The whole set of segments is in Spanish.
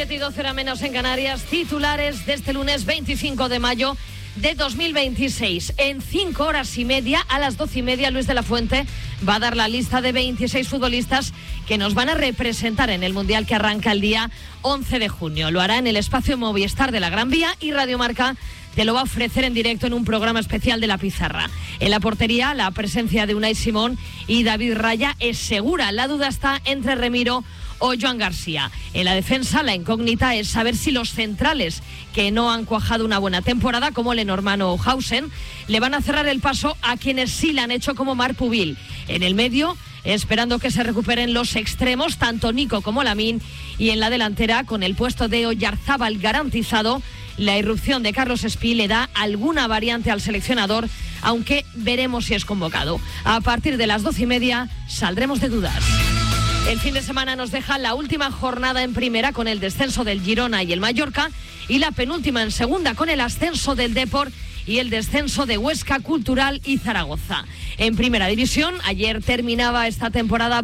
12 menos en Canarias, titulares de este lunes 25 de mayo de 2026. En 5 horas y media, a las 12:30, Luis de la Fuente va a dar la lista de 26 futbolistas que nos van a representar en el Mundial que arranca el día 11 de junio. Lo hará en el espacio Movistar de la Gran Vía y Radio Marca te lo va a ofrecer en directo en un programa especial de La Pizarra. En la portería, la presencia de Unai Simón y David Raya es segura. La duda está entre Remiro o Joan García. En la defensa, la incógnita es saber si los centrales que no han cuajado una buena temporada, como Lenormand o Hausen, le van a cerrar el paso a quienes sí la han hecho, como Marc Pubil. En el medio, esperando que se recuperen los extremos, tanto Nico como Lamine, y en la delantera, con el puesto de Oyarzábal garantizado, la irrupción de Carlos Espí le da alguna variante al seleccionador, aunque veremos si es convocado. A partir de las 12:30 saldremos de dudas. El fin de semana nos deja la última jornada en primera con el descenso del Girona y el Mallorca, y la penúltima en segunda con el ascenso del Depor y el descenso de Huesca, Cultural y Zaragoza. En primera división, ayer terminaba esta temporada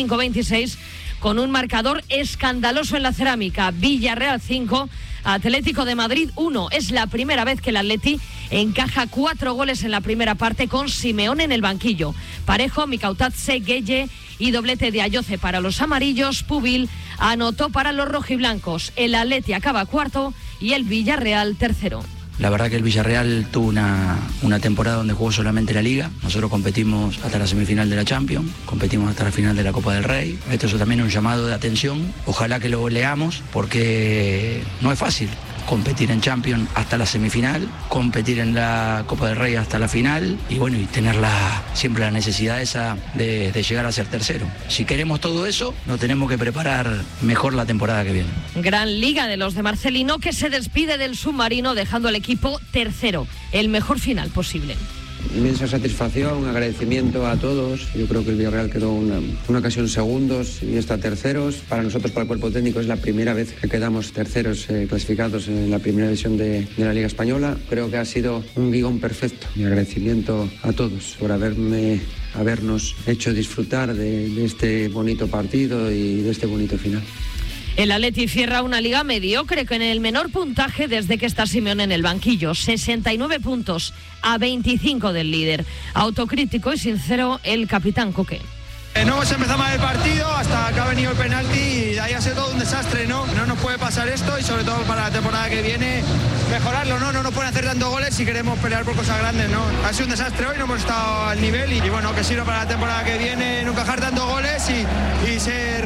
25-26 con un marcador escandaloso en la Cerámica. Villarreal 5, Atlético de Madrid 1. Es la primera vez que el Atleti encaja 4 goles en la primera parte con Simeone en el banquillo. Parejo, Mikautatse, Gueye y doblete de Ayoce para los amarillos. Pubil anotó para los rojiblancos. El Atleti acaba cuarto y el Villarreal tercero. La verdad que el Villarreal tuvo una temporada donde jugó solamente la Liga. Nosotros competimos hasta la semifinal de la Champions, competimos hasta la final de la Copa del Rey. Esto es también un llamado de atención. Ojalá que lo leamos, porque no es fácil competir en Champions hasta la semifinal, competir en la Copa del Rey hasta la final y bueno, y tener siempre la necesidad esa de llegar a ser tercero. Si queremos todo eso, nos tenemos que preparar mejor la temporada que viene. Gran Liga de los de Marcelino, que se despide del submarino dejando al equipo tercero, el mejor final posible. Inmensa satisfacción, agradecimiento a todos. Yo creo que el Villarreal quedó una ocasión segundos y está terceros. Para nosotros, para el cuerpo técnico, es la primera vez que quedamos terceros clasificados en la primera división de la Liga Española. Creo que ha sido un guión perfecto. Mi agradecimiento a todos por habernos hecho disfrutar de este bonito partido y de este bonito final. El Atleti cierra una liga mediocre con el menor puntaje desde que está Simeone en el banquillo. 69 puntos a 25 del líder. Autocrítico y sincero el capitán Coque. No hemos empezado mal el partido hasta que ha venido el penalti y ahí ha sido todo un desastre, ¿no? No nos puede pasar esto y sobre todo para la temporada que viene mejorarlo, ¿no? No nos pueden hacer tantos goles si queremos pelear por cosas grandes, ¿no? Ha sido un desastre hoy, no hemos estado al nivel y bueno, que sirva para la temporada que viene no encajar tantos goles y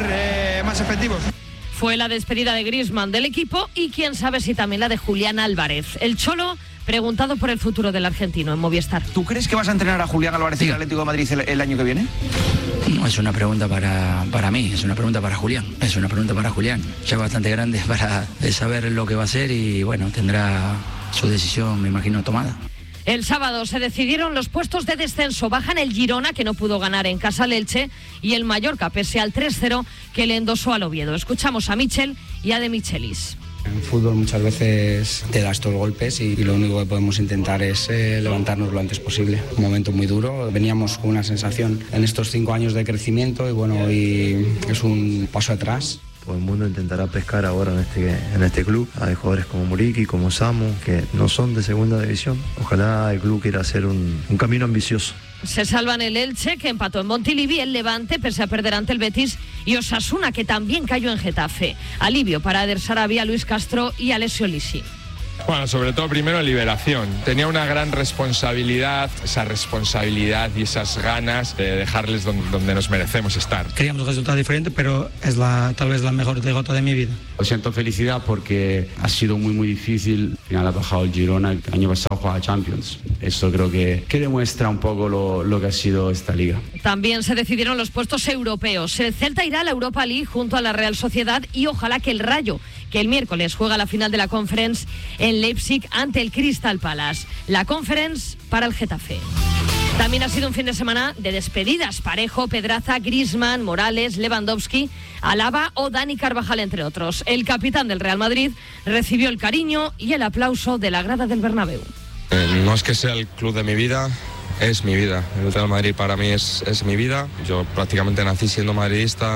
ser más efectivos. Fue la despedida de Griezmann del equipo y quién sabe si también la de Julián Álvarez. El Cholo, preguntado por el futuro del argentino en Movistar. ¿Tú crees que vas a entrenar a Julián Álvarez y el Atlético de Madrid el año que viene? No es una pregunta para mí, es una pregunta para Julián. Es una pregunta para Julián. Ya bastante grande para saber lo que va a hacer y bueno, tendrá su decisión, me imagino, tomada. El sábado se decidieron los puestos de descenso. Bajan el Girona, que no pudo ganar en casa al Elche, y el Mallorca, pese al 3-0 que le endosó al Oviedo. Escuchamos a Michel y a De Michelis. En fútbol muchas veces te das estos golpes y lo único que podemos intentar es levantarnos lo antes posible. Un momento muy duro, veníamos con una sensación en estos 5 años de crecimiento y bueno, y es un paso atrás. Todo el mundo intentará pescar ahora en este club. Hay jugadores como Muriqui, como Samu, que no son de segunda división. Ojalá el club quiera hacer un camino ambicioso. Se salvan el Elche, que empató en Montilivi, el Levante, pese a perder ante el Betis, y Osasuna, que también cayó en Getafe. Alivio para Eder Sarabia, Luis Castro y Alessio Lisi. Bueno, sobre todo primero liberación. Tenía una gran responsabilidad, esa responsabilidad y esas ganas de dejarles donde nos merecemos estar. Queríamos un resultado diferente, pero es tal vez la mejor derrota de mi vida. Siento felicidad porque ha sido muy difícil. Al final ha bajado el Girona, el año pasado jugaba Champions. Eso creo que demuestra un poco lo que ha sido esta liga. También se decidieron los puestos europeos. El Celta irá a la Europa League junto a la Real Sociedad y ojalá que el Rayo, que el miércoles juega la final de la Conference en Leipzig ante el Crystal Palace. La Conference para el Getafe. También ha sido un fin de semana de despedidas. Parejo, Pedraza, Griezmann, Morales, Lewandowski, Alaba o Dani Carvajal, entre otros. El capitán del Real Madrid recibió el cariño y el aplauso de la grada del Bernabéu. No es que sea el club de mi vida, es mi vida. El Real Madrid para mí es mi vida. Yo prácticamente nací siendo madridista.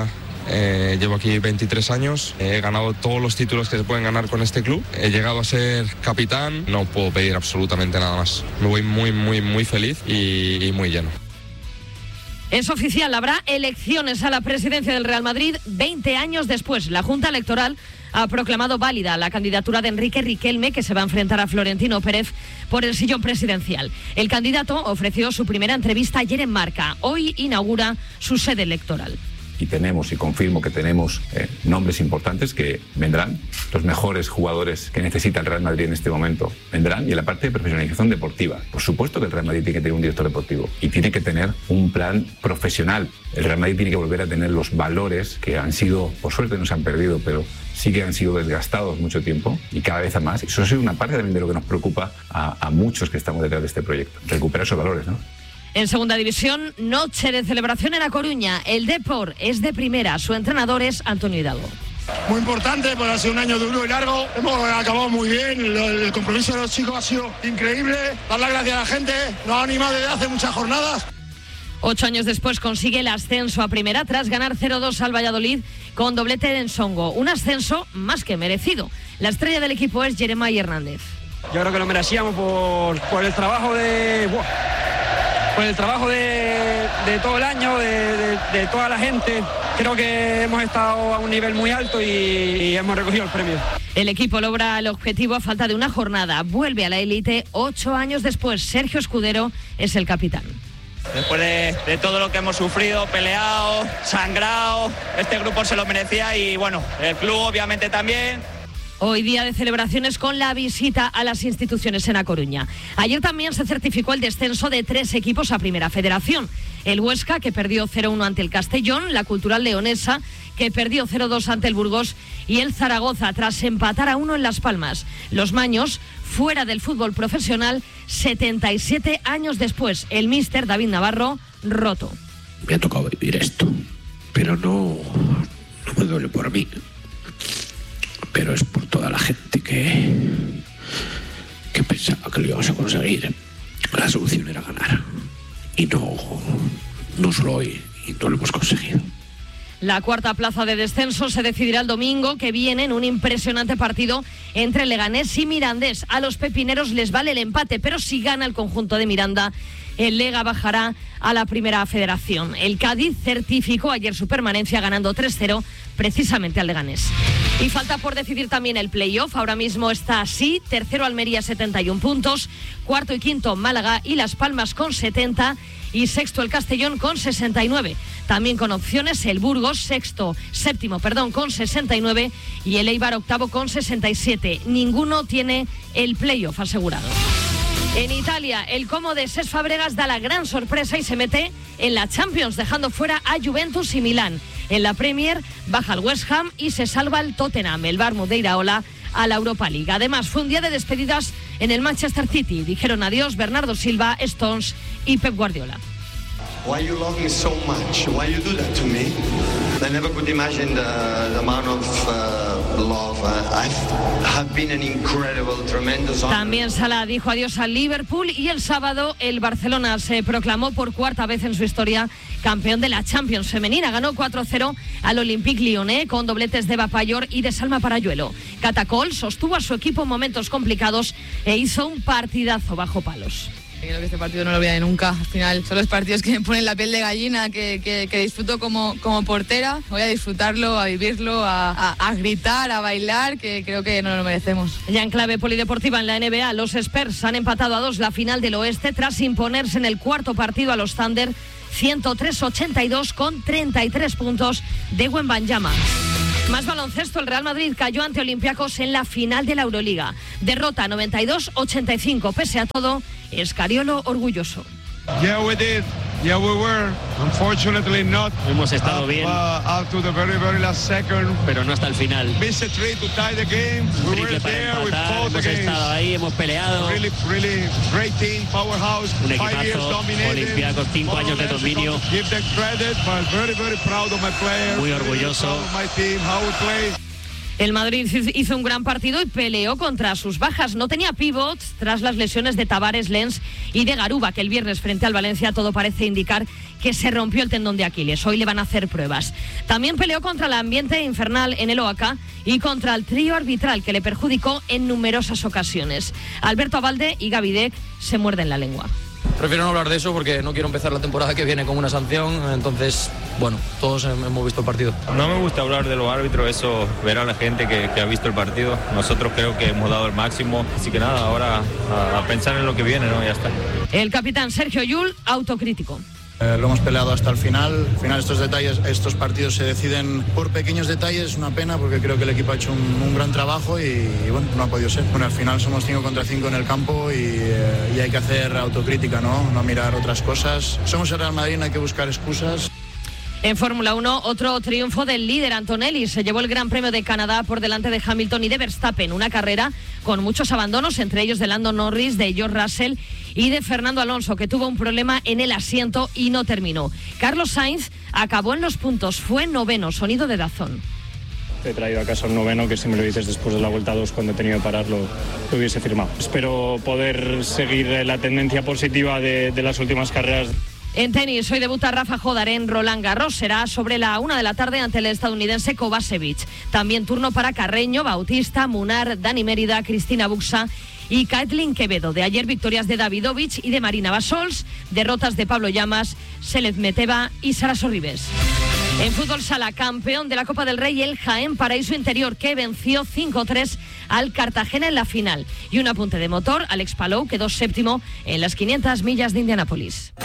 Llevo aquí 23 años, he ganado todos los títulos que se pueden ganar con este club, he llegado a ser capitán, no puedo pedir absolutamente nada más. Me voy muy feliz y muy lleno. Es oficial, habrá elecciones a la presidencia del Real Madrid 20 años después. La Junta Electoral ha proclamado válida la candidatura de Enrique Riquelme, que se va a enfrentar a Florentino Pérez por el sillón presidencial. El candidato ofreció su primera entrevista ayer en Marca. Hoy inaugura su sede electoral. Y confirmo que tenemos nombres importantes que vendrán. Los mejores jugadores que necesita el Real Madrid en este momento vendrán. Y en la parte de profesionalización deportiva, por supuesto que el Real Madrid tiene que tener un director deportivo y tiene que tener un plan profesional. El Real Madrid tiene que volver a tener los valores que han sido, por suerte no se han perdido, pero sí que han sido desgastados mucho tiempo y cada vez a más. Eso es una parte también de lo que nos preocupa a muchos que estamos detrás de este proyecto. Recuperar esos valores, ¿no? En segunda división, noche de celebración en A Coruña. El Depor es de primera. Su entrenador es Antonio Hidalgo. Muy importante, porque ha sido un año duro y largo. Hemos acabado muy bien. El compromiso de los chicos ha sido increíble. Dar las gracias a la gente. Nos ha animado desde hace muchas jornadas. 8 años después consigue el ascenso a primera tras ganar 0-2 al Valladolid con doblete de Ensongo. Un ascenso más que merecido. La estrella del equipo es Jeremai Hernández. Yo creo que lo merecíamos por el trabajo de todo el año, de toda la gente. Creo que hemos estado a un nivel muy alto y hemos recogido el premio. El equipo logra el objetivo a falta de una jornada. Vuelve a la élite 8 años después. Sergio Escudero es el capitán. Después de todo lo que hemos sufrido, peleado, sangrado, este grupo se lo merecía y bueno, el club obviamente también. Hoy día de celebraciones con la visita a las instituciones en A Coruña. Ayer también se certificó el descenso de 3 equipos a Primera Federación. El Huesca, que perdió 0-1 ante el Castellón, la Cultural Leonesa, que perdió 0-2 ante el Burgos, y el Zaragoza, tras empatar a 1 en Las Palmas. Los maños, fuera del fútbol profesional, 77 años después. El míster David Navarro, roto. Me ha tocado vivir esto, pero no me duele por mí. Pero es por toda la gente que pensaba que lo íbamos a conseguir. La solución era ganar. Y no solo hoy, y no lo hemos conseguido. La cuarta plaza de descenso se decidirá el domingo que viene en un impresionante partido entre Leganés y Mirandés. A los pepineros les vale el empate, pero si gana el conjunto de Miranda, el Lega bajará a la Primera Federación. El Cádiz certificó ayer su permanencia ganando 3-0 precisamente al Leganés. Y falta por decidir también el playoff. Ahora mismo está así: tercero Almería 71 puntos, cuarto y quinto Málaga y Las Palmas con 70 y sexto el Castellón con 69. También con opciones el Burgos, séptimo con 69 y el Eibar octavo con 67. Ninguno tiene el playoff asegurado. En Italia, el Como de Cesc Fabregas da la gran sorpresa y se mete en la Champions, dejando fuera a Juventus y Milán. En la Premier baja el West Ham y se salva el Tottenham. El Bournemouth de Iraola a la Europa League. Además, fue un día de despedidas en el Manchester City. Dijeron adiós Bernardo Silva, Stones y Pep Guardiola. Why you love me so much? Why you do that to me? I never could imagine the amount of love. I have been an incredible, tremendous honor. También Salah dijo adiós al Liverpool y el sábado el Barcelona se proclamó por cuarta vez en su historia campeón de la Champions femenina. Ganó 4-0 al Olympique Lyonnais con dobletes de Eva Payor y de Salma Parayuelo. Catacol sostuvo a su equipo en momentos complicados e hizo un partidazo bajo palos. Creo que este partido no lo olvidaré nunca. Al final son los partidos que me ponen la piel de gallina, que disfruto como portera. Voy a disfrutarlo, a vivirlo, a gritar, a bailar, que creo que no lo merecemos. Ya en clave polideportiva en la NBA, los Spurs han empatado a 2 la final del oeste tras imponerse en el cuarto partido a los Thunder 103-82 con 33 puntos de Wembanyama. Más baloncesto, el Real Madrid cayó ante Olympiacos en la final de la Euroliga. Derrota 92-85. Pese a todo, Escariolo orgulloso. Yeah, we did. Yeah, we were. Unfortunately not. Hemos estado bien. Up to the very, very last second. Pero no hasta el final. Missed a three to tie the game. We were there. We fought the game. Hemos estado ahí, hemos peleado. Really, really great team, powerhouse. Un equipazo. Olympiacos, 5 años de dominio. Give them credit, but very, very proud of my players. Muy orgulloso. Really proud of my team, how we play. El Madrid hizo un gran partido y peleó contra sus bajas. No tenía pivots tras las lesiones de Tavares, Lens y de Garuba, que el viernes frente al Valencia todo parece indicar que se rompió el tendón de Aquiles. Hoy le van a hacer pruebas. También peleó contra el ambiente infernal en el OACA y contra el trío arbitral que le perjudicó en numerosas ocasiones. Alberto Abalde y Gavidec se muerden la lengua. Prefiero no hablar de eso porque no quiero empezar la temporada que viene con una sanción, entonces, bueno, todos hemos visto el partido. No me gusta hablar de los árbitros, eso verá la gente que ha visto el partido. Nosotros creo que hemos dado el máximo, así que nada, ahora a pensar en lo que viene, ¿no? Ya está. El capitán Sergio Llull, autocrítico. Lo hemos peleado hasta el final. Al final estos partidos se deciden por pequeños detalles. Es una pena porque creo que el equipo ha hecho un gran trabajo y bueno, no ha podido ser. Bueno, al final somos 5 contra 5 en el campo y hay que hacer autocrítica, no mirar otras cosas. Somos el Real Madrid, no hay que buscar excusas. En Fórmula 1, otro triunfo del líder Antonelli. Se llevó el Gran Premio de Canadá por delante de Hamilton y de Verstappen. Una carrera con muchos abandonos, entre ellos de Lando Norris, de George Russell y de Fernando Alonso, que tuvo un problema en el asiento y no terminó. Carlos Sainz acabó en los puntos, fue noveno. Sonido de Dazón. He traído a casa el noveno, que si me lo dices después de la vuelta 2, cuando he tenido que parar, lo hubiese firmado. Espero poder seguir la tendencia positiva de las últimas carreras. En tenis, hoy debuta Rafa Jodar en Roland Garros. Será sobre la 1 de la tarde ante el estadounidense Kovacevic. También turno para Carreño, Bautista, Munar, Dani Mérida, Cristina Buxa y Kaetlyn Quevedo. De ayer, victorias de Davidovich y de Marina Basols. Derrotas de Pablo Llamas, Selez Meteva y Sara Sorribes. En fútbol sala, campeón de la Copa del Rey, el Jaén Paraíso Interior, que venció 5-3 al Cartagena en la final. Y un apunte de motor, Alex Palou quedó séptimo en las 500 millas de Indianápolis.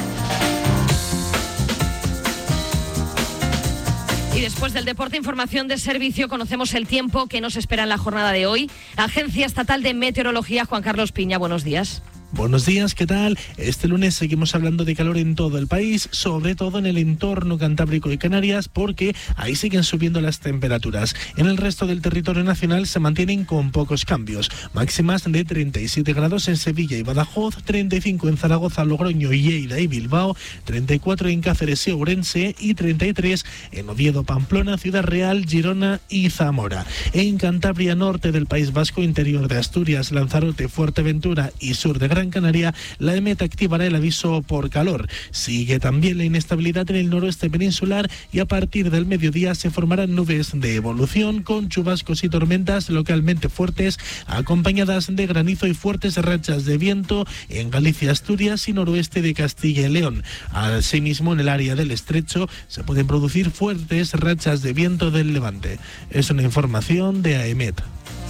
Y después del deporte, información de servicio, conocemos el tiempo que nos espera en la jornada de hoy. Agencia Estatal de Meteorología, Juan Carlos Piña, buenos días. Buenos días, ¿qué tal? Este lunes seguimos hablando de calor en todo el país, sobre todo en el entorno cantábrico y Canarias, porque ahí siguen subiendo las temperaturas. En el resto del territorio nacional se mantienen con pocos cambios. Máximas de 37 grados en Sevilla y Badajoz, 35 en Zaragoza, Logroño, Lleida y Bilbao, 34 en Cáceres y Ourense y 33 en Oviedo, Pamplona, Ciudad Real, Girona y Zamora. En Cantabria, norte del País Vasco, interior de Asturias, Lanzarote, Fuerteventura y sur de Gran Canaria, la EMET activará el aviso por calor. Sigue también la inestabilidad en el noroeste peninsular y a partir del mediodía se formarán nubes de evolución con chubascos y tormentas localmente fuertes, acompañadas de granizo y fuertes rachas de viento en Galicia, Asturias y noroeste de Castilla y León. Asimismo, en el área del estrecho se pueden producir fuertes rachas de viento del levante. Es una información de AEMET.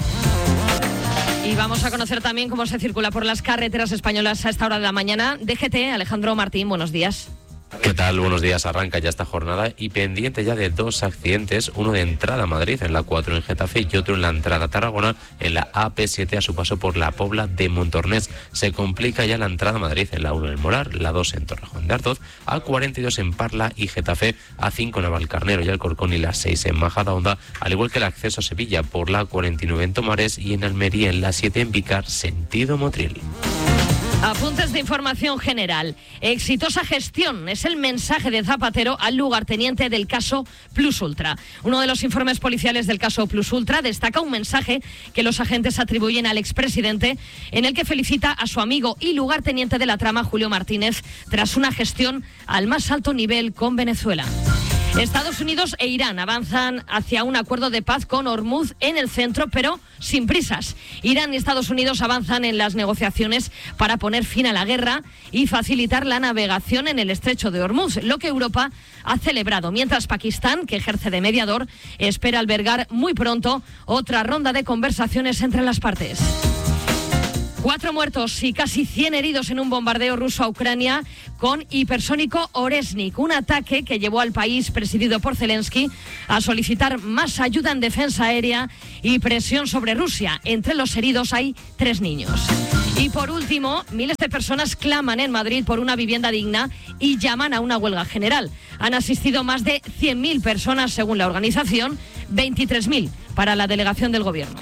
Y vamos a conocer también cómo se circula por las carreteras españolas a esta hora de la mañana. DGT, Alejandro Martín, buenos días. ¿Qué tal? Buenos días. Arranca ya esta jornada y pendiente ya de 2 accidentes, uno de entrada a Madrid en la 4 en Getafe y otro en la entrada a Tarragona en la AP7 a su paso por la Pobla de Montornès. Se complica ya la entrada a Madrid en la 1 en Molar, la 2 en Torrejón de Ardoz, A42 en Parla y Getafe, A5 en Navalcarnero y Alcorcón y la 6 en Majadahonda, al igual que el acceso a Sevilla por la 49 en Tomares y en Almería en la 7 en Vícar, sentido Motril. Apuntes de información general. Exitosa gestión es el mensaje de Zapatero al lugarteniente del caso Plus Ultra. Uno de los informes policiales del caso Plus Ultra destaca un mensaje que los agentes atribuyen al expresidente en el que felicita a su amigo y lugarteniente de la trama, Julio Martínez, tras una gestión al más alto nivel con Venezuela. Estados Unidos e Irán avanzan hacia un acuerdo de paz con Hormuz en el centro, pero sin prisas. Irán y Estados Unidos avanzan en las negociaciones para poner fin a la guerra y facilitar la navegación en el estrecho de Hormuz, lo que Europa ha celebrado, mientras Pakistán, que ejerce de mediador, espera albergar muy pronto otra ronda de conversaciones entre las partes. 4 muertos y casi 100 heridos en un bombardeo ruso a Ucrania con hipersónico Oresnik, un ataque que llevó al país presidido por Zelensky a solicitar más ayuda en defensa aérea y presión sobre Rusia. Entre los heridos hay 3 niños. Y por último, miles de personas claman en Madrid por una vivienda digna y llaman a una huelga general. Han asistido más de 100.000 personas según la organización, 23.000 para la delegación del gobierno.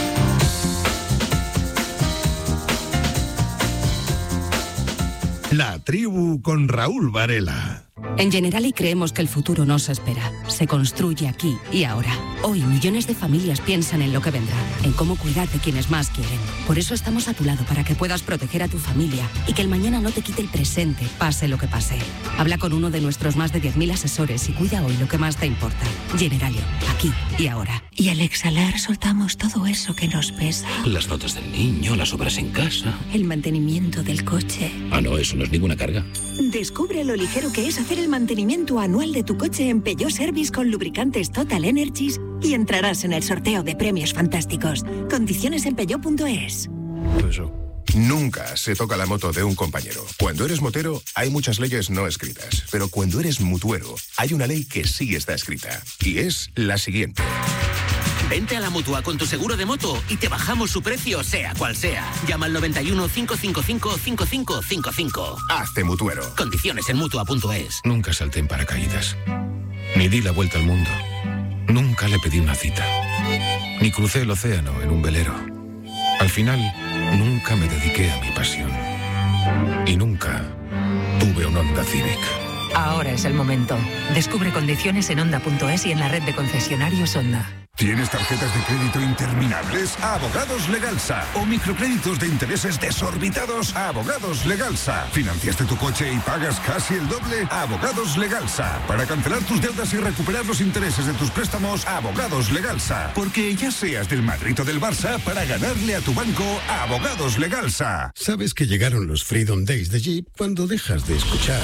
La tribu con Raúl Varela. En Generali creemos que el futuro no se espera, se construye aquí y ahora. Hoy millones de familias piensan en lo que vendrá, en cómo cuidar de quienes más quieren. Por eso estamos a tu lado para que puedas proteger a tu familia y que el mañana no te quite el presente, pase lo que pase. Habla con uno de nuestros más de 10.000 asesores y cuida hoy lo que más te importa. Generali, aquí y ahora. Y al exhalar soltamos todo eso que nos pesa. Las notas del niño, las obras en casa. El mantenimiento del coche. Ah, no, eso no es ninguna carga. Descubre lo ligero que es hacer el mantenimiento anual de tu coche en Peugeot Service con lubricantes Total Energies y entrarás en el sorteo de premios fantásticos. Condiciones en peugeot.es. Nunca se toca la moto de un compañero. Cuando eres motero, hay muchas leyes no escritas. Pero cuando eres mutuero, hay una ley que sí está escrita. Y es la siguiente. Vente a la Mutua con tu seguro de moto y te bajamos su precio, sea cual sea. Llama al 91 555 5555. Hazte mutuero. Condiciones en Mutua.es. Nunca salté en paracaídas. Ni di la vuelta al mundo. Nunca le pedí una cita. Ni crucé el océano en un velero. Al final, nunca me dediqué a mi pasión. Y nunca tuve un Honda Civic. Ahora es el momento. Descubre condiciones en Honda.es y en la red de concesionarios Honda. ¿Tienes tarjetas de crédito interminables? Abogados Legalsa. ¿O microcréditos de intereses desorbitados? Abogados Legalsa. ¿Financiaste tu coche y pagas casi el doble? Abogados Legalsa. Para cancelar tus deudas y recuperar los intereses de tus préstamos, Abogados Legalsa. Porque ya seas del Madrid o del Barça, para ganarle a tu banco, Abogados Legalsa. ¿Sabes que llegaron los Freedom Days de Jeep cuando dejas de escuchar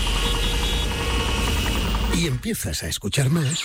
y empiezas a escuchar más?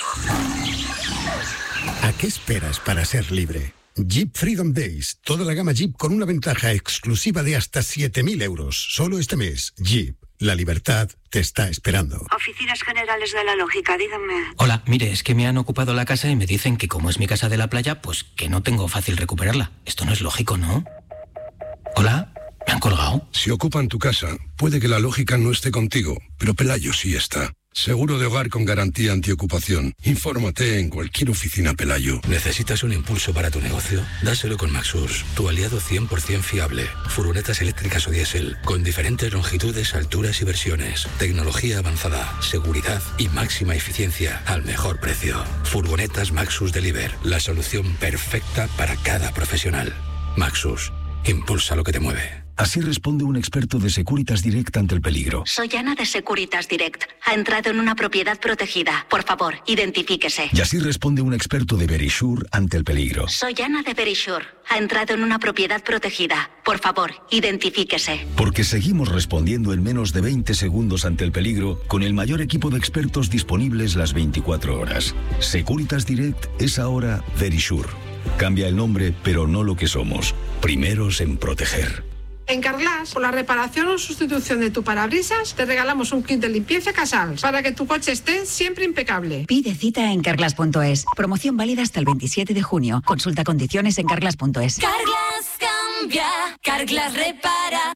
¿A qué esperas para ser libre? Jeep Freedom Days. Toda la gama Jeep con una ventaja exclusiva de hasta 7.000 euros. Solo este mes. Jeep. La libertad te está esperando. Oficinas Generales de la Lógica, díganme. Hola, mire, es que me han ocupado la casa y me dicen que como es mi casa de la playa, pues que no tengo fácil recuperarla. Esto no es lógico, ¿no? Hola, ¿me han colgado? Si ocupan tu casa, puede que la lógica no esté contigo, pero Pelayo sí está. Seguro de hogar con garantía antiocupación. Infórmate en cualquier oficina Pelayo. ¿Necesitas un impulso para tu negocio? Dáselo con Maxus, tu aliado 100% fiable. Furgonetas eléctricas o diésel, con diferentes longitudes, alturas y versiones. Tecnología avanzada, seguridad y máxima eficiencia al mejor precio. Furgonetas Maxus Deliver, la solución perfecta para cada profesional. Maxus, impulsa lo que te mueve. Así responde un experto de Securitas Direct ante el peligro. Soy Ana de Securitas Direct. Ha entrado en una propiedad protegida. Por favor, identifíquese. Y así responde un experto de Verisure ante el peligro. Soy Ana de Verisure. Ha entrado en una propiedad protegida. Por favor, identifíquese. Porque seguimos respondiendo en menos de 20 segundos ante el peligro con el mayor equipo de expertos disponibles las 24 horas. Securitas Direct es ahora Verisure. Cambia el nombre, pero no lo que somos. Primeros en proteger. En Carglass, por la reparación o sustitución de tu parabrisas, te regalamos un kit de limpieza Casals para que tu coche esté siempre impecable. Pide cita en Carglass.es. Promoción válida hasta el 27 de junio. Consulta condiciones en Carglass.es. Carglass cambia, Carglass repara.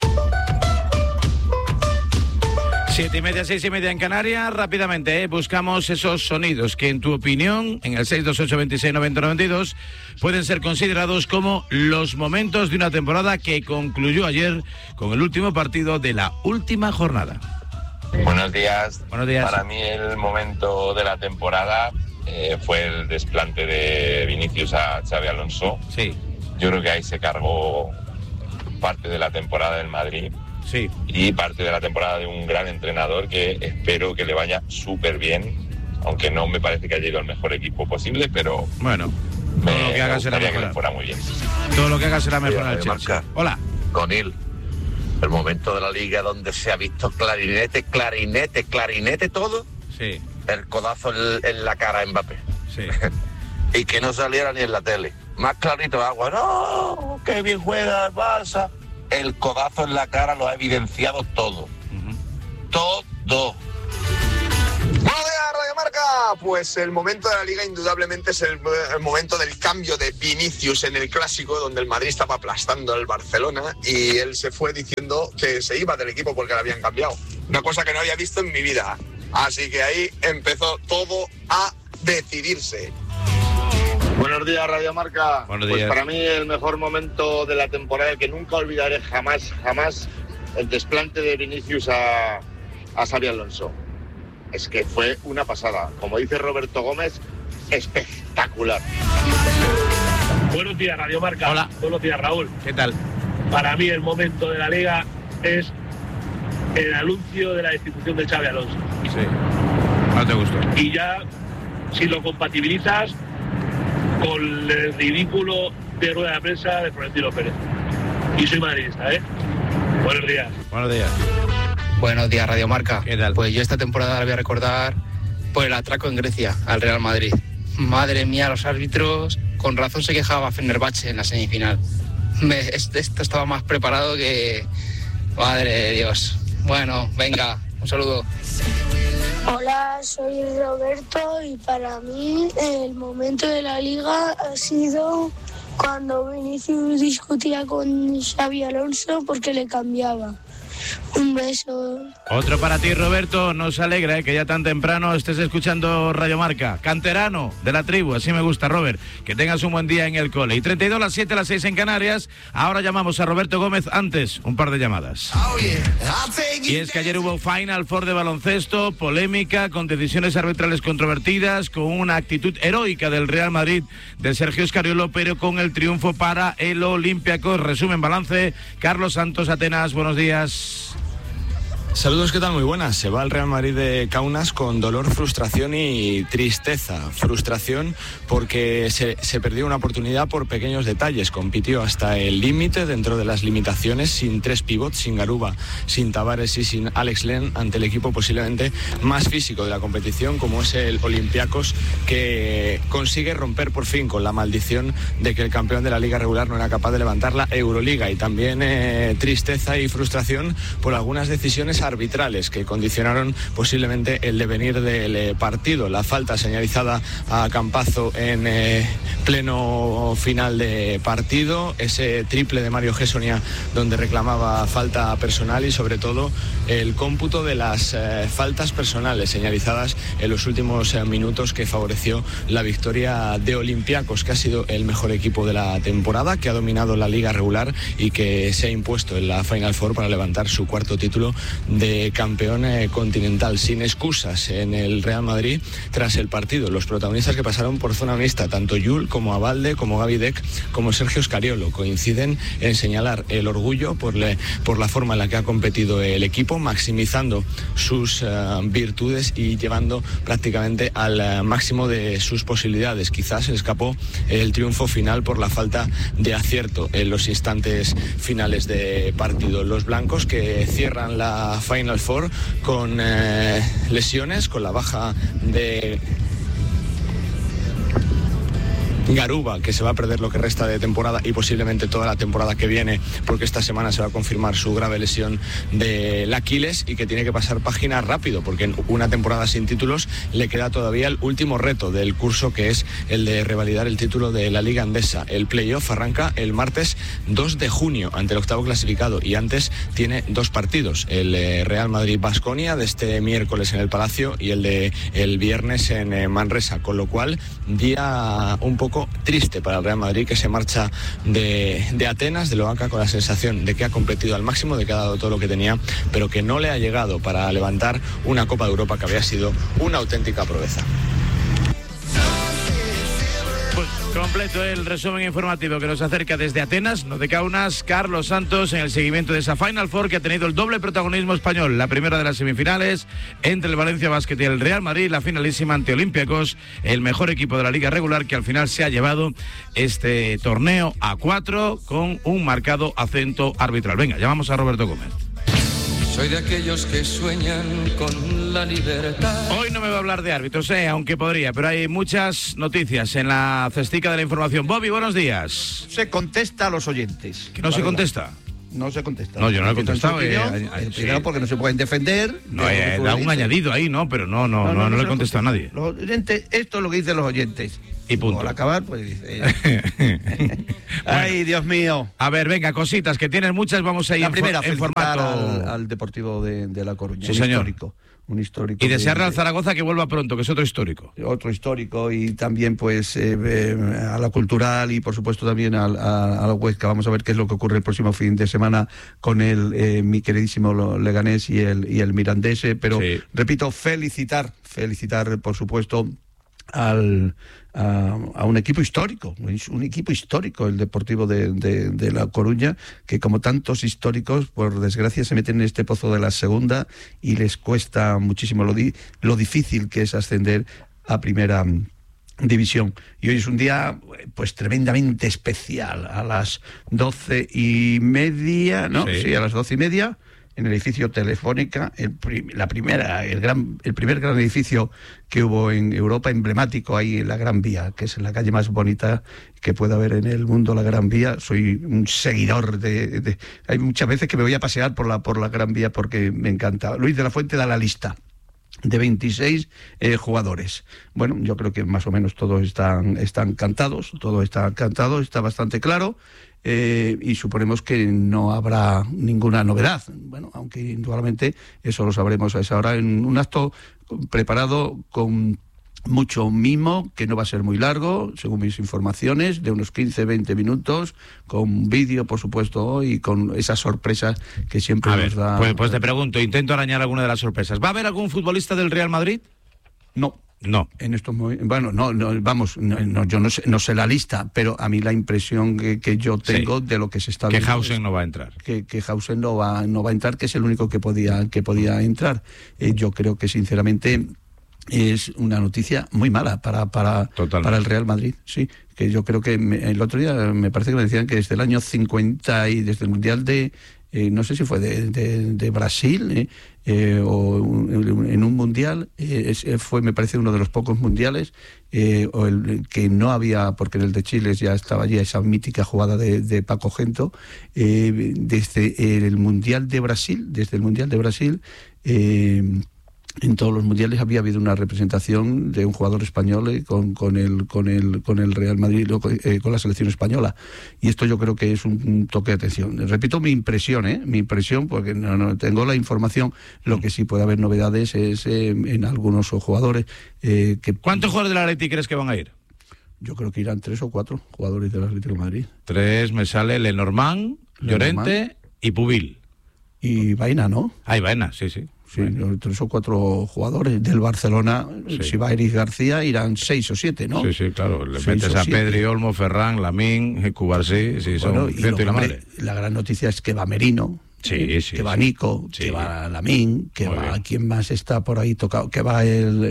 7:30, 6:30 en Canarias. Rápidamente, buscamos esos sonidos que, en tu opinión, en el 628 26 90 92, pueden ser considerados como los momentos de una temporada que concluyó ayer con el último partido de la última jornada. Buenos días. Buenos días. Para mí el momento de la temporada fue el desplante de Vinicius a Xabi Alonso. Sí. Yo creo que ahí se cargó parte de la temporada del Madrid. Sí. Y parte de la temporada de un gran entrenador que espero que le vaya súper bien, aunque no me parece que haya ido al mejor equipo posible, pero bueno, todo lo que haga será mejorar. fuera muy bien. Todo lo que haga será mejorar el Chelsea. Hola. Conil, el momento de la liga donde se ha visto clarinete todo. Sí. El codazo en la cara a Mbappé. Sí. Y que no saliera ni en la tele. Más clarito agua. ¡No! ¡Qué bien juega el Barça! El codazo en la cara lo ha evidenciado todo. Todo. ¡Buenos días, Radio Marca! Pues el momento de la Liga indudablemente es el momento del cambio de Vinicius en el Clásico, donde el Madrid estaba aplastando al Barcelona y él se fue diciendo que se iba del equipo porque le habían cambiado. Una cosa que no había visto en mi vida. Así que ahí empezó todo a decidirse. Buenos días, Radio Marca. Buenos días. Pues para mí el mejor momento de la temporada, que nunca olvidaré jamás, el desplante de Vinicius a Xabi Alonso. Es que fue una pasada. Como dice Roberto Gómez, espectacular. Buenos días, Radio Marca. Hola. Buenos días, Raúl. ¿Qué tal? Para mí el momento de la Liga es el anuncio de la destitución de Xabi Alonso. Sí. No te gustó. Y ya, si lo compatibilizas con el ridículo de rueda de prensa de Florentino Pérez. Y soy madridista, ¿eh? Buenos días. Buenos días. Buenos días, Radio Marca. ¿Qué tal? Pues yo esta temporada la voy a recordar por el atraco en Grecia al Real Madrid. Madre mía, los árbitros, con razón se quejaba Fenerbahce en la semifinal. Esto estaba más preparado que... Madre de Dios. Bueno, venga, un saludo. Hola, soy Roberto y para mí el momento de la Liga ha sido cuando Vinicius discutía con Xabi Alonso porque le cambiaba. Un beso. Otro para ti, Roberto. Nos alegra que ya tan temprano estés escuchando Radio Marca. Canterano de la tribu, así me gusta, Robert. Que tengas un buen día en el cole. Y 32 las 7, las 6 en Canarias. Ahora llamamos a Roberto Gómez. Antes, un par de llamadas. Y es que ayer hubo Final Four de baloncesto, polémica, con decisiones arbitrales controvertidas, con una actitud heroica del Real Madrid de Sergio Scariolo, pero con el triunfo para el Olympiacos. Resumen, balance. Carlos Santos, Atenas, buenos días. Saludos, ¿qué tal? Muy buenas. Se va el Real Madrid de Kaunas con dolor, frustración y tristeza. Frustración porque se perdió una oportunidad por pequeños detalles. Compitió hasta el límite, dentro de las limitaciones, sin 3 pivots, sin Garuba, sin Tavares y sin Alex Len, ante el equipo posiblemente más físico de la competición, como es el Olympiacos, que consigue romper por fin con la maldición de que el campeón de la Liga regular no era capaz de levantar la Euroliga. Y también tristeza y frustración por algunas decisiones arbitrales que condicionaron posiblemente el devenir del partido. La falta señalizada a Campazzo en pleno final de partido, ese triple de Mario Gessonia donde reclamaba falta personal, y sobre todo el cómputo de las faltas personales señalizadas en los últimos minutos, que favoreció la victoria de Olympiacos, que ha sido el mejor equipo de la temporada, que ha dominado la liga regular y que se ha impuesto en la Final Four para levantar su 4º título de campeón continental, sin excusas en el Real Madrid tras el partido. Los protagonistas que pasaron por zona mixta, tanto Yul como Abalde, como Gaby Deck, como Sergio Scariolo, coinciden en señalar el orgullo por la forma en la que ha competido el equipo, maximizando sus virtudes y llevando prácticamente al máximo de sus posibilidades. Quizás se escapó el triunfo final por la falta de acierto en los instantes finales de partido. Los blancos, que cierran la Final Four con lesiones, con la baja de Garuba, que se va a perder lo que resta de temporada y posiblemente toda la temporada que viene, porque esta semana se va a confirmar su grave lesión del Aquiles, y que tiene que pasar página rápido, porque en una temporada sin títulos le queda todavía el último reto del curso, que es el de revalidar el título de la Liga Endesa. El playoff arranca el martes 2 de junio ante el 8º clasificado, y antes tiene 2 partidos, el Real Madrid-Baskonia de este miércoles en el Palacio y el de el viernes en Manresa, con lo cual día un poco triste para el Real Madrid, que se marcha de Atenas, de Loaca, con la sensación de que ha competido al máximo, de que ha dado todo lo que tenía, pero que no le ha llegado para levantar una Copa de Europa que había sido una auténtica proeza. Pues completo el resumen informativo que nos acerca desde Atenas, no de Kaunas, Carlos Santos, en el seguimiento de esa Final Four, que ha tenido el doble protagonismo español. La primera de las semifinales entre el Valencia Basket y el Real Madrid, la finalísima ante Olympiacos, el mejor equipo de la liga regular, que al final se ha llevado este torneo a 4 con un marcado acento arbitral. Venga, llamamos a Roberto Gómez. Soy de aquellos que sueñan con la libertad. Hoy no me va a hablar de árbitros, aunque podría, pero hay muchas noticias en la cestica de la información. Bobby, buenos días. Se contesta a los oyentes. ¿Que no se contesta? No se contesta. No, yo no lo he contestado. Primero porque no se pueden defender. No, da un añadido ahí, ¿no? Pero no le he contestado a nadie. Los oyentes, esto es lo que dicen los oyentes. Y punto. Al acabar, pues dice. Ay, Dios mío. A ver, venga, cositas, que tienen muchas, vamos a ir en formato. Al Deportivo de La Coruña. Sí, señor. Un histórico. Y desearle al Zaragoza que vuelva pronto, que es otro histórico. Otro histórico, y también pues a la Cultural, y por supuesto también a la Huesca. Vamos a ver qué es lo que ocurre el próximo fin de semana con mi queridísimo Leganés y el Mirandés. Pero sí, repito, felicitar por supuesto a un equipo histórico, es un equipo histórico el Deportivo de La Coruña, que como tantos históricos, por desgracia, se meten en este pozo de la segunda y les cuesta muchísimo lo difícil que es ascender a primera división. Y hoy es un día pues tremendamente especial. A las 12:30, ¿no? Sí, a las 12:30, en el edificio Telefónica, el primer gran edificio que hubo en Europa, emblemático, ahí en la Gran Vía, que es la calle más bonita que puede haber en el mundo, la Gran Vía. Soy un seguidor hay muchas veces que me voy a pasear por la Gran Vía porque me encanta. Luis de la Fuente da la lista de 26 jugadores. Bueno, yo creo que más o menos todos están cantados, todo está cantado, está bastante claro, y suponemos que no habrá ninguna novedad. Bueno, aunque indudablemente eso lo sabremos a esa hora, en un acto preparado con mucho mimo, que no va a ser muy largo, según mis informaciones, de unos 15-20 minutos, con vídeo, por supuesto, y con esas sorpresas que siempre nos da. Pues te pregunto, intento arañar alguna de las sorpresas. ¿Va a haber algún futbolista del Real Madrid? No. En estos momentos, bueno, yo no sé la lista, pero a mí la impresión que yo tengo de lo que se está viendo, que Hausen no va a entrar. Que Hausen no va a entrar, que es el único que podía entrar. Yo creo que sinceramente es una noticia muy mala para el Real Madrid, sí, que yo creo que el otro día me parece que me decían que desde el año 50 y desde el Mundial no sé si fue de Brasil, o en un Mundial, fue, me parece, uno de los pocos mundiales, o el que no había, porque en el de Chile ya estaba ya esa mítica jugada de Paco Gento, desde el Mundial de Brasil, en todos los mundiales había habido una representación de un jugador español con el Real Madrid, con la selección española, y esto yo creo que es un toque de atención. Repito mi impresión, porque no tengo la información. Lo que sí puede haber novedades es en algunos jugadores. ¿Cuántos jugadores del Atleti crees que van a ir? Yo creo que irán 3 o 4 jugadores del Atlético de Madrid. 3, me sale Lenormand, Llorente y Pubil. Y Baena, ¿no? Ah, y Baena, sí. Sí, 3 o 4 jugadores del Barcelona. Sí. Si va Eric García, irán 6 o 7, ¿no? Sí, claro. Le metes a Pedri, Olmo, Ferran, Lamín, Cubarsí, son ciento y la madre. La gran noticia es que va Merino, que va Nico, que va Lamín, que va quien más está por ahí tocado, que va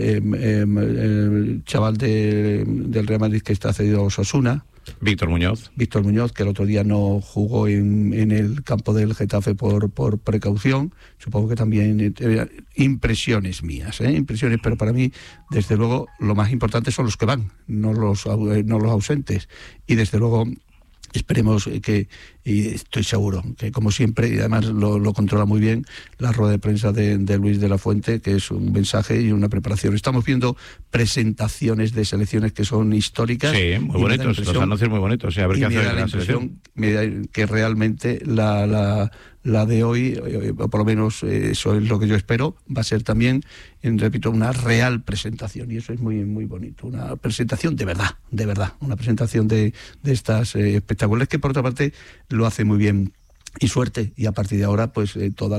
el chaval del Real Madrid que está cedido a Osasuna. Víctor Muñoz, que el otro día no jugó en el campo del Getafe por precaución. Supongo que también impresiones mías, pero para mí, desde luego, lo más importante son los que van, no los ausentes. Y desde luego esperemos y estoy seguro que, como siempre, y además lo controla muy bien, la rueda de prensa de Luis de la Fuente, que es un mensaje y una preparación. Estamos viendo presentaciones de selecciones que son históricas. Sí, muy bonitos, los anuncios muy bonitos. A ver qué hace la selección. Que realmente la de hoy, o por lo menos eso es lo que yo espero, va a ser también, repito, una real presentación, y eso es muy, muy bonito. Una presentación de verdad, una presentación de estas espectaculares, que por otra parte lo hace muy bien. Y suerte, y a partir de ahora pues todas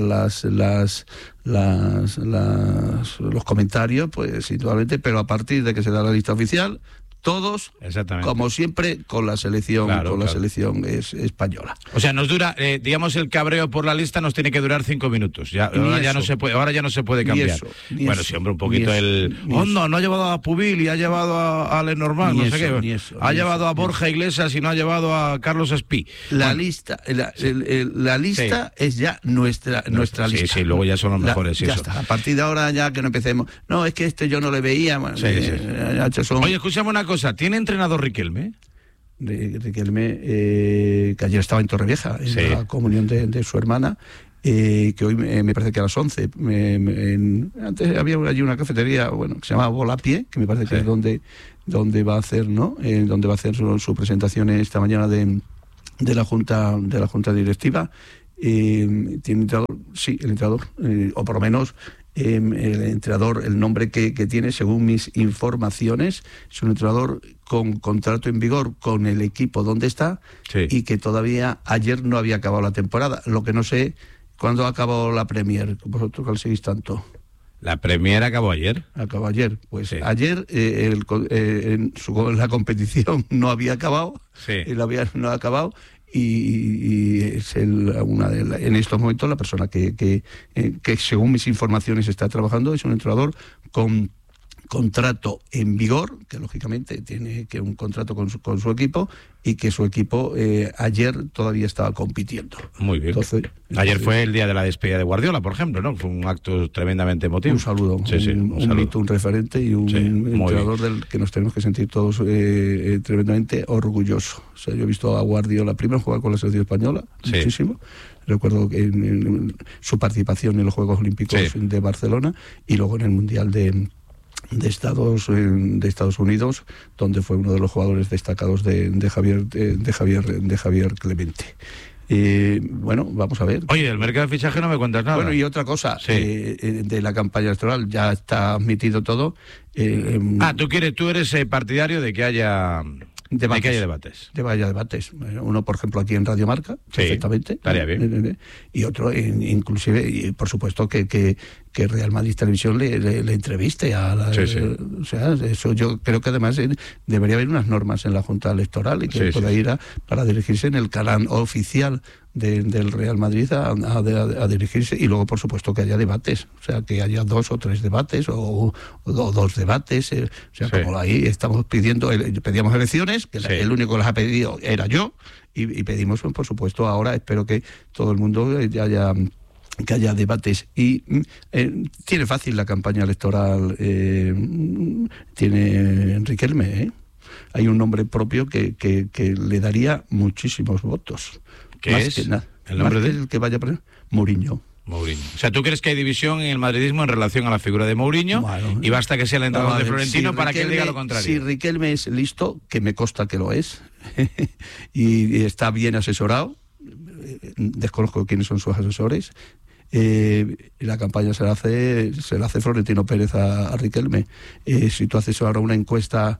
los comentarios, pues indudablemente, pero a partir de que se da la lista oficial, todos, como siempre, con la selección, selección española. O sea, nos dura, digamos, el cabreo por la lista nos tiene que durar 5 minutos. Ahora ya no se puede cambiar. Bueno, sí, hombre, un poquito no ha llevado a Pubil y ha llevado a Lenormand, no sé qué. Ha llevado a Borja Iglesias y no ha llevado a Carlos Espí. La lista es ya nuestra lista. Sí, luego ya son los mejores. Ya está. A partir de ahora, ya que no empecemos. No, es que yo no le veía. Bueno, Oye, escuchame una cosa. ¿Tiene entrenador Riquelme? Riquelme, que ayer estaba en Torrevieja, en la comunión de su hermana, que hoy me parece que a las 11. Antes había allí una cafetería, que se llamaba Volapié, que me parece que es donde va a hacer, ¿no? Donde va a hacer su presentación esta mañana de la junta directiva. ¿Tiene entrenador? Sí, el entrenador, o por lo menos el entrenador, el nombre que tiene, según mis informaciones, es un entrenador con contrato en vigor con el equipo donde está, y que todavía ayer no había acabado la temporada. Lo que no sé, ¿cuándo acabó la Premier? Vosotros que lo seguís tanto. La Premier acabó ayer. Acabó ayer. Pues sí. Ayer la competición no había acabado. Sí. No ha acabado. Y es en estos momentos la persona que según mis informaciones está trabajando, es un entrenador con contrato en vigor, que lógicamente tiene que un contrato con su equipo, y que su equipo ayer todavía estaba compitiendo. Muy bien. Entonces, ayer fue el día de la despedida de Guardiola, por ejemplo, ¿no? Fue un acto tremendamente emotivo. Un saludo, sí, un mito, un referente y un entrenador del que nos tenemos que sentir todos tremendamente orgullosos. O sea, yo he visto a Guardiola primero jugar con la selección española, muchísimo. Recuerdo su participación en los Juegos Olímpicos de Barcelona y luego en el Mundial de Estados Unidos, donde fue uno de los jugadores destacados de Javier Clemente. Bueno, vamos a ver. Oye, del mercado de fichaje no me cuentas nada. Bueno, y otra cosa, de la campaña electoral, ya está admitido todo. Tú eres partidario de que haya... Debates. De que haya debates. De que haya debates. Uno, por ejemplo, aquí en Radio Marca, perfectamente. Estaría bien. Y otro, inclusive, y por supuesto, que Real Madrid Televisión le entreviste a la... O sea, eso yo creo que además debería haber unas normas en la Junta Electoral y que pueda ir para dirigirse en el canal oficial del Real Madrid a dirigirse, y luego por supuesto que haya debates, o sea, que haya 2 o 3 debates o 2 debates, o sea, como ahí estamos pedíamos elecciones, que el único que las ha pedido era yo, y pedimos, por supuesto, ahora espero que todo el mundo que haya debates. Y tiene fácil la campaña electoral, tiene Riquelme, hay un nombre propio que le daría muchísimos votos. ¿Qué es? ¿El nombre de el que vaya a poner? Mourinho. O sea, ¿tú crees que hay división en el madridismo en relación a la figura de Mourinho? Y basta que sea el entrenador de Florentino para que él diga lo contrario. Si Riquelme es listo, que me consta que lo es, y está bien asesorado, desconozco quiénes son sus asesores, la campaña se la hace Florentino Pérez a Riquelme. Si tú haces ahora una encuesta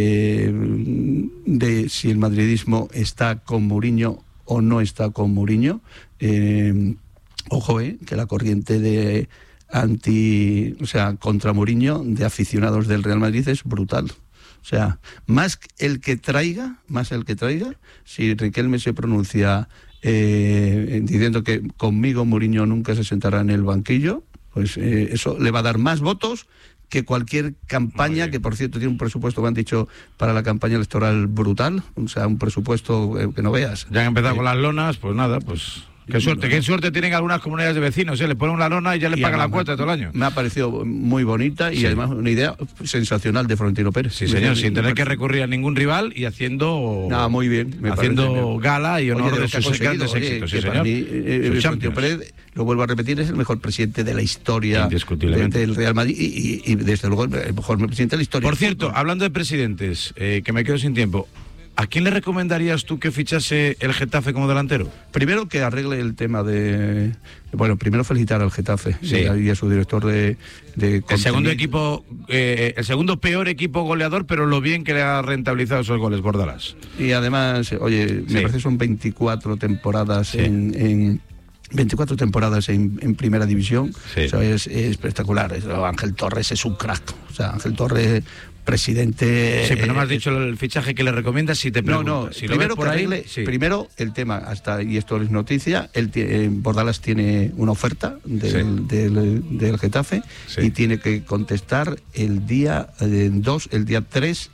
de si el madridismo está con Mourinho o no está con Mourinho, ojo, que la corriente de contra Mourinho de aficionados del Real Madrid es brutal. O sea, más el que traiga, si Riquelme se pronuncia diciendo que conmigo Mourinho nunca se sentará en el banquillo, pues eso le va a dar más votos que cualquier campaña, que por cierto tiene un presupuesto, me han dicho, para la campaña electoral brutal, o sea, un presupuesto que no veas. Ya han empezado con las lonas, pues nada, pues... Qué suerte tienen algunas comunidades de vecinos, le ponen una lona y ya le pagan la cuota todo el año. Me ha parecido muy bonita y además una idea sensacional de Florentino Pérez. Sí, señor, sin tener que recurrir a ningún rival y haciendo... muy bien. Haciendo gala y honor de sus grandes éxitos, sí, señor. Florentino Pérez, lo vuelvo a repetir, es el mejor presidente de la historia del Real Madrid y desde luego el mejor presidente de la historia. Por cierto, hablando de presidentes, que me quedo sin tiempo, ¿a quién le recomendarías tú que fichase el Getafe como delantero? Primero que arregle el tema de... Bueno, primero felicitar al Getafe y a su director de el segundo equipo, el segundo peor equipo goleador, pero lo bien que le ha rentabilizado esos goles, Bordalás. Y además, oye, me parece que son 24 temporadas en 24 temporadas en primera división. O sea, es espectacular. Ángel Torres es un crack. O sea, Ángel Torres... presidente... Sí, pero no me has dicho el fichaje que le recomiendas si te preguntas. Si primero, primero el tema, y esto es noticia, Bordalás tiene una oferta del Getafe y tiene que contestar el día 2, el día 3,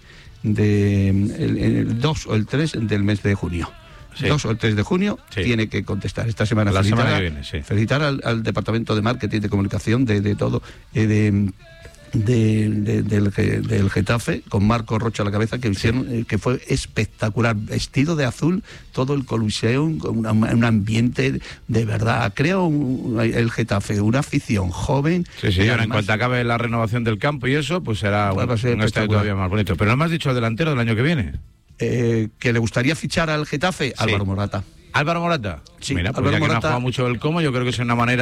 el 2 o el 3 del mes de junio. 2 o el 3 de junio tiene que contestar. Esta semana semana que viene, felicitar al departamento de marketing, de comunicación, de todo, del Getafe, con Marco Rocha a la cabeza, que hicieron, que fue espectacular, vestido de azul, todo el Coliseum, un ambiente de verdad. Creo el Getafe, una afición joven. Sí, señor, en cuanto acabe la renovación del campo y eso, pues será un estadio todavía más bonito. Pero no me has dicho el delantero del año que viene. Que le gustaría fichar al Getafe, Álvaro Morata. ¿Álvaro Morata? Sí, mira, pues Álvaro ya que Morata... no ha jugado mucho el Como, yo creo que es una manera